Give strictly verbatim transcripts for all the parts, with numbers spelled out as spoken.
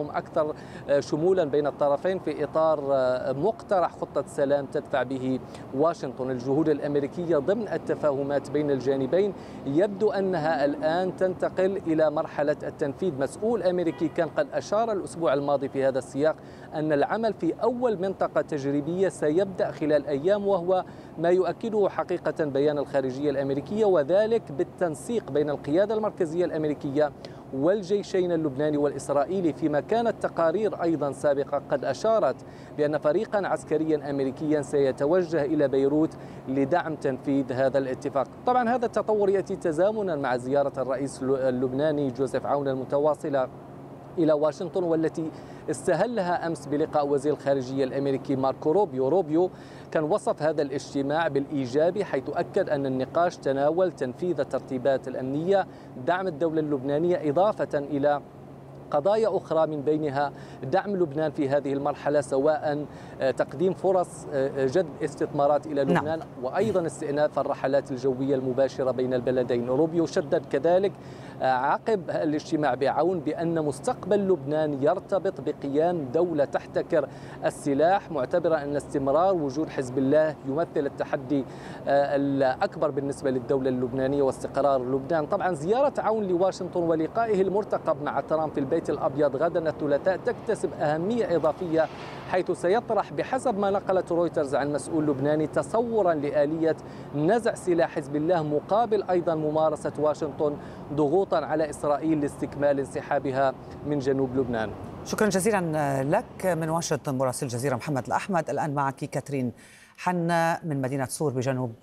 وهم أكثر شمولا بين الطرفين في إطار مقترح خطة سلام تدفع به واشنطن الجهود الأمريكية ضمن التفاهمات بين الجانبين. يبدو أنها الآن تنتقل إلى مرحلة التنفيذ. مسؤول أمريكي كان قد أشار الأسبوع الماضي في هذا السياق أن العمل في أول منطقة تجريبية سيبدأ خلال أيام، وهو ما يؤكده حقيقة بيان الخارجية الأمريكية، وذلك بالتنسيق بين القيادة المركزية الأمريكية والجيشين اللبناني والإسرائيلي، فيما كانت تقارير أيضا سابقة قد أشارت بأن فريقا عسكريا أمريكيا سيتوجه إلى بيروت لدعم تنفيذ هذا الاتفاق. طبعا هذا التطور يأتي تزامنا مع زيارة الرئيس اللبناني جوزيف عون المتواصلة إلى واشنطن، والتي استهلها أمس بلقاء وزير الخارجية الأمريكي ماركو روبيو. روبيو كان وصف هذا الاجتماع بالإيجابي، حيث أكد أن النقاش تناول تنفيذ الترتيبات الأمنية، دعم الدولة اللبنانية، إضافة إلى قضايا أخرى من بينها دعم لبنان في هذه المرحلة، سواء تقديم فرص جذب استثمارات إلى لبنان نعم. وأيضا استئناف الرحلات الجوية المباشرة بين البلدين. روبيو شدد كذلك عقب الاجتماع بعون بأن مستقبل لبنان يرتبط بقيام دولة تحتكر السلاح، معتبرا أن استمرار وجود حزب الله يمثل التحدي الأكبر بالنسبة للدولة اللبنانية واستقرار لبنان. طبعا زيارة عون لواشنطن ولقائه المرتقب مع ترامب في البيت الأبيض غدا الثلاثاء تكتسب أهمية إضافية، حيث سيطرح بحسب ما نقلت رويترز عن مسؤول لبناني تصورا لآلية نزع سلاح حزب الله مقابل أيضا ممارسة واشنطن ضغوطا على إسرائيل لاستكمال انسحابها من جنوب لبنان. شكرا جزيلا لك من واشنطن مراسل الجزيرة محمد الأحمد. الآن معك كاترين حنا من مدينة صور بجنوب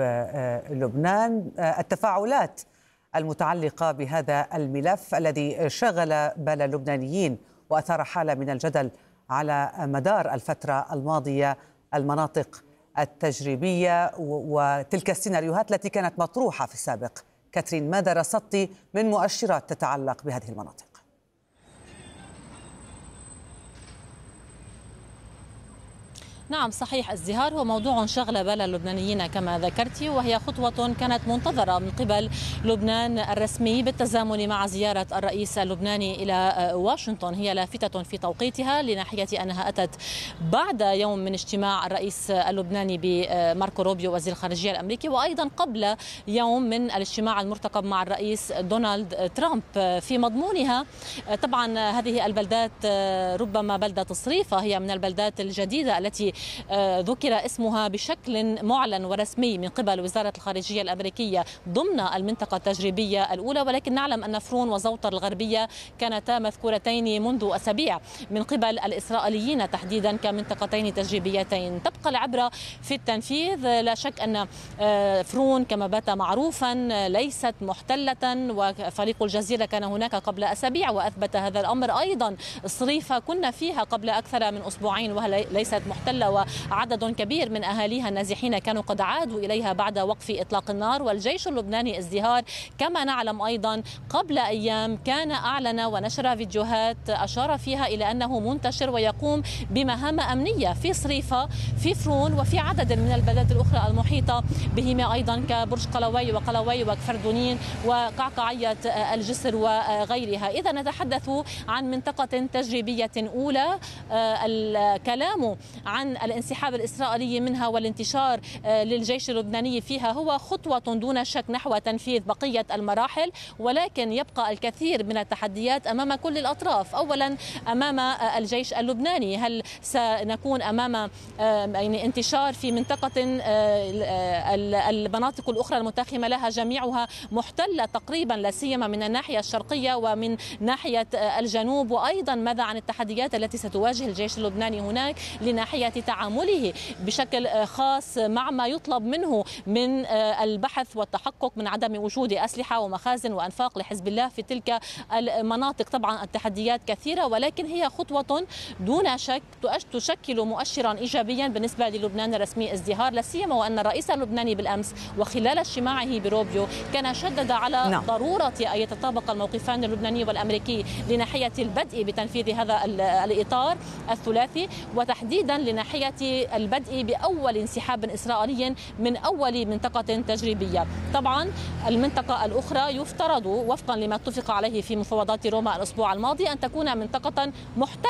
لبنان. التفاعلات المتعلقة بهذا الملف الذي شغل بال اللبنانيين وأثار حالة من الجدل على مدار الفترة الماضية، المناطق التجريبية وتلك السيناريوهات التي كانت مطروحة في السابق. كاترين، ماذا رصدت من مؤشرات تتعلق بهذه المناطق؟ نعم صحيح، ازدهار هو موضوع شغل بال اللبنانيين كما ذكرت، وهي خطوة كانت منتظرة من قبل لبنان الرسمي بالتزامن مع زيارة الرئيس اللبناني إلى واشنطن. هي لافتة في توقيتها لناحية أنها أتت بعد يوم من اجتماع الرئيس اللبناني بماركو روبيو وزير الخارجية الأمريكي، وأيضا قبل يوم من الاجتماع المرتقب مع الرئيس دونالد ترامب. في مضمونها طبعا هذه البلدات ربما بلدة الصريفة هي من البلدات الجديدة التي ذكر اسمها بشكل معلن ورسمي من قبل وزارة الخارجية الأمريكية ضمن المنطقة التجريبية الأولى، ولكن نعلم أن فرون وزوطر الغربية كانتا مذكورتين منذ أسابيع من قبل الإسرائيليين تحديدا كمنطقتين تجريبيتين. تبقى العبرة في التنفيذ. لا شك أن فرون كما بات معروفا ليست محتلة، وفريق الجزيرة كان هناك قبل أسابيع وأثبت هذا الأمر. أيضا الصريفة كنا فيها قبل أكثر من أسبوعين وهي ليست محتلة، وعدد كبير من أهاليها النازحين كانوا قد عادوا إليها بعد وقف إطلاق النار. والجيش اللبناني ازدهار كما نعلم أيضا قبل أيام كان أعلن ونشر فيديوهات أشار فيها إلى أنه منتشر ويقوم بمهام أمنية في صريفة في فرون وفي عدد من البلدات الأخرى المحيطة بهما أيضا كبرج قلوي وقلوي وكفردونين وقعقعية الجسر وغيرها. إذا نتحدث عن منطقة تجريبية أولى، الكلام عن الانسحاب الإسرائيلي منها والانتشار للجيش اللبناني فيها هو خطوة دون شك نحو تنفيذ بقية المراحل، ولكن يبقى الكثير من التحديات أمام كل الأطراف. أولا أمام الجيش اللبناني، هل سنكون أمام يعني انتشار في منطقة المناطق الأخرى المتاخمة لها جميعها محتلة تقريبا، لا سيما من الناحية الشرقية ومن ناحية الجنوب؟ وأيضا ماذا عن التحديات التي ستواجه الجيش اللبناني هناك لناحية تعامله بشكل خاص مع ما يطلب منه من البحث والتحقق من عدم وجود أسلحة ومخازن وأنفاق لحزب الله في تلك المناطق؟ طبعا التحديات كثيرة، ولكن هي خطوة دون شك تشكل مؤشرا إيجابيا بالنسبة للبنان الرسمي ازدهار، لا سيما وأن الرئيس اللبناني بالأمس وخلال اجتماعه بروبيو كان شدد على نعم. ضرورة أن يتطابق الموقفان اللبناني والأمريكي لناحية البدء بتنفيذ هذا الإطار الثلاثي، وتحديدا لناحية البدء بأول انسحاب إسرائيلي من أول منطقة تجريبية. طبعا المنطقة الأخرى يفترض وفقا لما اتفق عليه في مفاوضات روما الأسبوع الماضي أن تكون منطقة محتلة